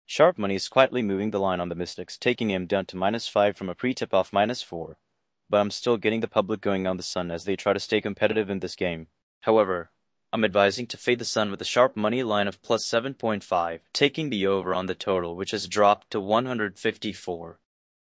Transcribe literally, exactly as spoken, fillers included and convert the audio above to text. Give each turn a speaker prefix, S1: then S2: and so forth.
S1: Sharp money is quietly moving the line on the Mystics, taking him down to minus five from a pre-tip-off minus four. But I'm still getting the public going on the Sun as they try to stay competitive in this game. However, I'm advising to fade the Sun with a sharp money line of plus seven point five, taking the over on the total, which has dropped to one hundred fifty-four.